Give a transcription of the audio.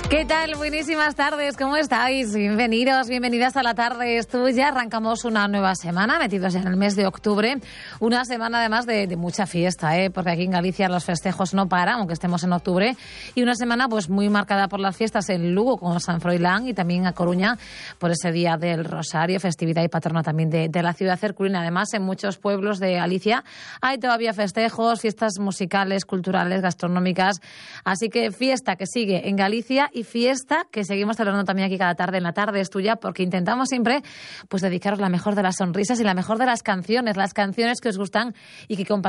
¿Qué tal? Buenísimas tardes, ¿cómo estáis? Bienvenidos, bienvenidas a La Tarde es Tuya. Arrancamos una nueva semana, metidos ya en el mes de octubre. Una semana además de mucha fiesta, porque aquí en Galicia los festejos no paran, aunque estemos en octubre. Y una semana pues muy marcada por las fiestas en Lugo con San Froilán y también a Coruña por ese Día del Rosario, festividad y patrona también de la ciudad herculina. Además, en muchos pueblos de Galicia hay todavía festejos, fiestas musicales, culturales, gastronómicas. Así que fiesta que sigue en Galicia y fiesta que seguimos celebrando también aquí cada tarde en La Tarde es Tuya, porque intentamos siempre pues dedicaros la mejor de las sonrisas y la mejor de las canciones que os gustan y que compartimos